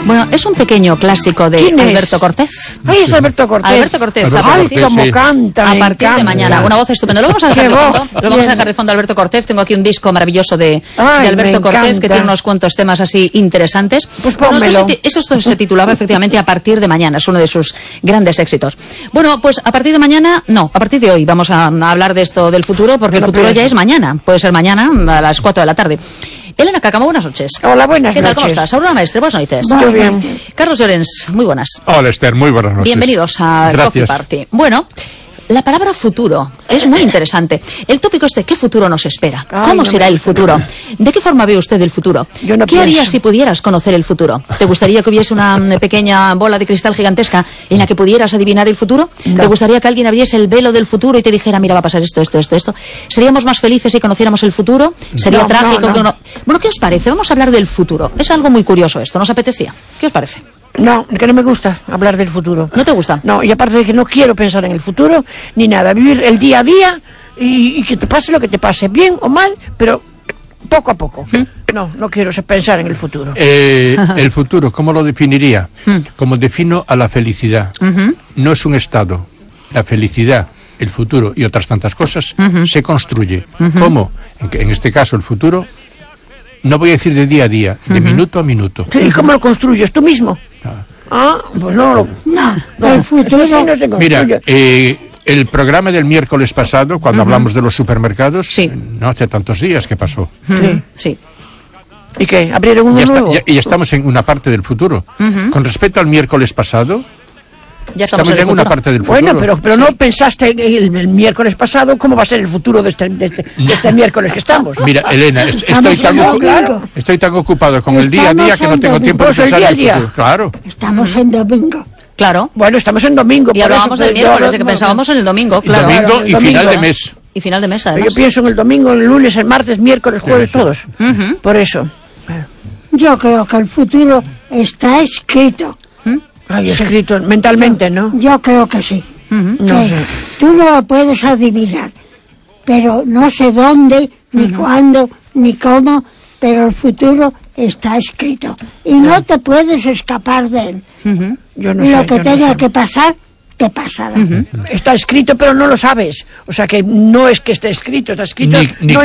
Bueno, es un pequeño clásico de Alberto Cortés. Ay, es Alberto Cortés. Alberto Cortés. Ay, cómo canta. A partir de mañana. Una voz estupenda. Lo vamos a dejar de fondo. Lo vamos a dejar de fondo, Alberto Cortés. Tengo aquí un disco maravilloso de Alberto Cortés que tiene unos cuantos temas así interesantes. Pues pónmelo. Eso se titulaba efectivamente A partir de mañana. Es uno de sus grandes éxitos. Bueno, pues a partir de mañana, no, a partir de hoy vamos a hablar de esto del futuro, porque el futuro ya es mañana. Puede ser mañana a las 4 de la tarde. Elena Cáccamo, buenas noches. Hola, buenas noches. ¿Qué tal, cómo estás? Aurora Maestre, buenas noches. Muy bien. Carlos Llorens, muy buenas. Hola, Esther, muy buenas noches. Bienvenidos a Coffee Party. Bueno, la palabra futuro es muy interesante. El tópico ¿qué futuro nos espera? ¿Cómo será el futuro? ¿De qué forma ve usted el futuro? ¿Qué harías si pudieras conocer el futuro? ¿Te gustaría que hubiese una pequeña bola de cristal gigantesca en la que pudieras adivinar el futuro? No. ¿Te gustaría que alguien abriese el velo del futuro y te dijera, mira, va a pasar esto? ¿Seríamos más felices si conociéramos el futuro? ¿Sería trágico? No. Bueno, ¿qué os parece? Vamos a hablar del futuro. Es algo muy curioso esto, ¿nos apetecía? ¿Qué os parece? No, que no me gusta hablar del futuro. ¿No te gusta? No, y aparte de que no quiero pensar en el futuro, ni nada. Vivir el día a día y que te pase lo que te pase, bien o mal, pero poco a poco. No quiero pensar en el futuro. El futuro, ¿cómo lo definiría? Como defino a la felicidad. No es un estado. La felicidad, el futuro y otras tantas cosas se construye. ¿Cómo? En este caso, el futuro, no voy a decir de día a día, de minuto a minuto. Sí, ¿cómo lo construyes? ¿Tú mismo? Pues no, el futuro no se construye. Mira, el programa del miércoles pasado, cuando hablamos de los supermercados, no hace tantos días que pasó. Sí. ¿Y qué? ¿Abrieron uno nuevo? Y estamos en una parte del futuro. Con respecto al miércoles pasado, ya estamos en una parte del futuro. Bueno, pero no pensaste en el miércoles pasado cómo va a ser el futuro de este miércoles que estamos. Mira, Elena, estoy tan ocupado con el día a día que no tengo tiempo de pensar en el futuro. Claro. Estamos en domingo. Claro. Bueno, estamos en domingo. Y hablábamos del miércoles, de que pensábamos en el domingo, claro. Domingo y final de mes. Y final de mes, además. Yo pienso en el domingo, el lunes, el martes, miércoles, jueves, todos. Por eso. Yo creo que el futuro está escrito. Escrito mentalmente, ¿no? Yo creo que sí. No sé. Tú no lo puedes adivinar, pero no sé dónde, ni cuándo, ni cómo, pero el futuro está escrito. Y no te puedes escapar de él. Yo no sé. Lo que tenga tenga que pasar, te pasará. Está escrito, pero no lo sabes. O sea que no es que esté escrito, está escrito.